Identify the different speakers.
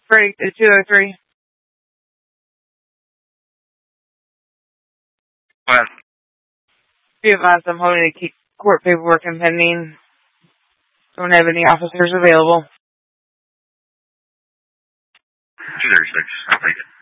Speaker 1: Break to 203.
Speaker 2: What?
Speaker 1: Be advised I'm holding to keep court paperwork and pending. Don't have any officers available.
Speaker 2: 236. I'll take it.